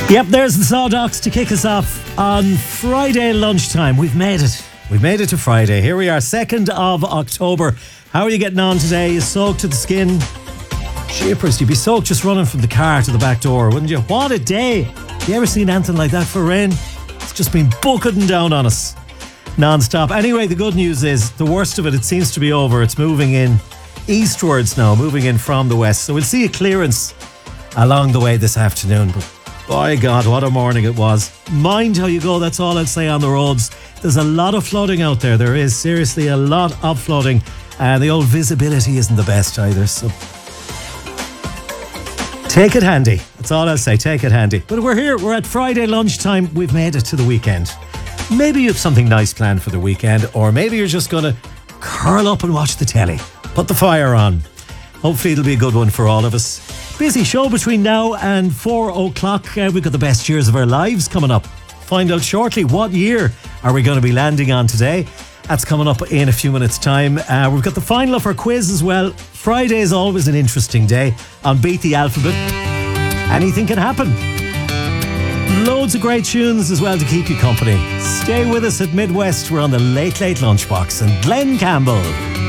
Yep, there's the Sawdocks to kick us off on Friday lunchtime. We've made it. We've made it to Friday. Here we are, 2nd of October. How are you getting on today? You soaked to the skin? Shippers, you'd be soaked just running from the car to the back door, wouldn't you? What a day. You ever seen anything like that for rain? It's just been bucketing down on us non-stop. Anyway, the good news is the worst of it seems to be over. It's moving in eastwards now, moving in from the west. So we'll see a clearance along the way this afternoon. But by God, what a morning it was. Mind how you go, that's all I'd say on the roads. There's a lot of flooding out there. There is seriously a lot of flooding. And the old visibility isn't the best either. So take it handy. That's all I'll say. Take it handy. But we're here. We're at Friday lunchtime. We've made it to the weekend. Maybe you have something nice planned for the weekend. Or maybe you're just going to curl up and watch the telly. Put the fire on. Hopefully it'll be a good one for all of us. Busy show between now and 4 o'clock. We've got the best years of our lives coming up. Find out shortly what year are we going to be landing on today. That's coming up in a few minutes' time. We've got the final of our quiz as well. Friday is always an interesting day on Beat the Alphabet. Anything can happen. Loads of great tunes as well to keep you company. Stay with us at Midwest. We're on the Late Late Lunchbox and Glenn Campbell.